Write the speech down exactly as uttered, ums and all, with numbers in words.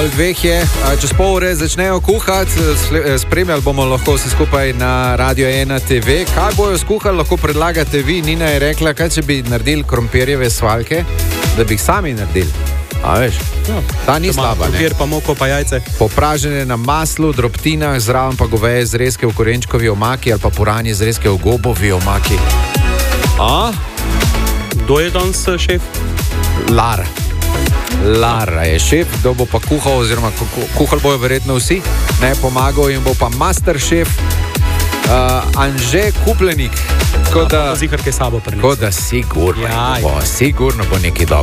pol dveh je, čez pol ure začnejo kuhati, spremljali bomo lahko vsi skupaj na Radio ena te ve. Kaj bojo skuhali, lahko predlagate vi. Nina je rekla, kaj če bi naredili krompirjeve svaljke, da bi jih sami naredili. A veš, no, ta ni slaba, ne? Krompir pa moko pa jajce. Popražene na maslu, drobtinah, zraven pa goveje zrezke v korenčkovi omaki ali pa puranje zrezke v gobovi omaki. A? Kdo je danes šef? Lara. Lara je šef, kdo bo pa kuhal, oziroma kuhal bojo verjetno vsi, ne, pomagal jim bo pa master šef uh, Anže Kupljenik. Tako da, ziharke sabo prinesel. tako da sigurno, Ja, bo, sigurno bo nekaj dobro.